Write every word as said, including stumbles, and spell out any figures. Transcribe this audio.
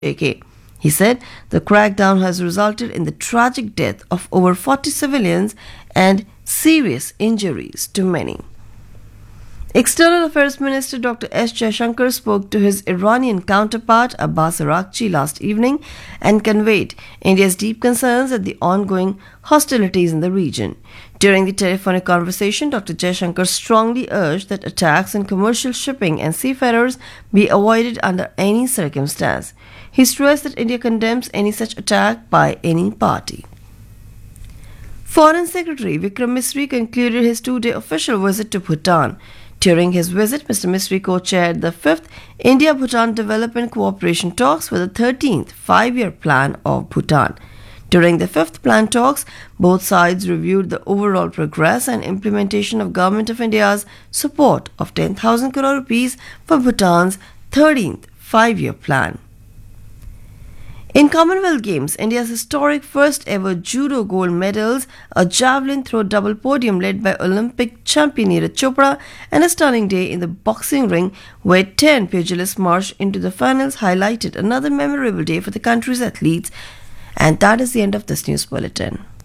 J K. He said the crackdown has resulted in the tragic death of over forty civilians and serious injuries to many. External Affairs Minister Doctor S. Jaishankar spoke to his Iranian counterpart Abbas Araghchi last evening and conveyed India's deep concerns at the ongoing hostilities in the region. During the telephonic conversation, Doctor Jaishankar strongly urged that attacks on commercial shipping and seafarers be avoided under any circumstance. He stressed that India condemns any such attack by any party. Foreign Secretary Vikram Misri concluded his two-day official visit to Bhutan. During his visit, Mister Misri co-chaired the fifth India-Bhutan Development Cooperation Talks for the thirteenth five-year plan of Bhutan. During the fifth plan talks, both sides reviewed the overall progress and implementation of Government of India's support of ten thousand crore rupees for Bhutan's thirteenth five-year plan. In Commonwealth Games, India's historic first-ever judo gold medals, a javelin throw double podium led by Olympic champion Neeraj Chopra, and a stunning day in the boxing ring where ten pugilists marched into the finals highlighted another memorable day for the country's athletes. And that is the end of this news bulletin.